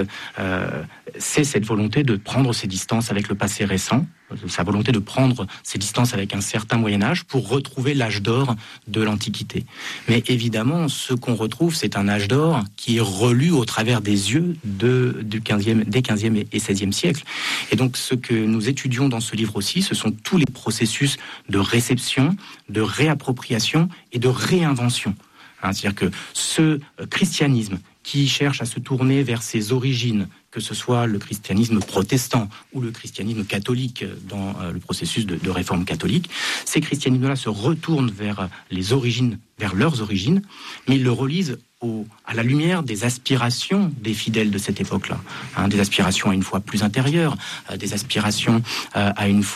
Speaker 12: c'est cette volonté de prendre ses distances avec le passé récent, sa volonté de prendre ses distances avec un certain Moyen-Âge pour retrouver l'âge d'or de l'Antiquité. Mais évidemment, ce qu'on retrouve, c'est un âge d'or qui est relu au travers des yeux des XVe et XVIe siècles. Et donc, ce que nous étudions dans ce livre aussi, ce sont tous les processus de réception, de réappropriation et de réinvention. C'est-à-dire que ce christianisme qui cherche à se tourner vers ses origines, que ce soit le christianisme protestant ou le christianisme catholique dans le processus de réforme catholique, ces christianismes-là se retournent vers les origines, vers leurs origines, mais ils le relisent à la lumière des aspirations des fidèles de cette époque-là, des aspirations à une foi plus intérieure, des aspirations à une foi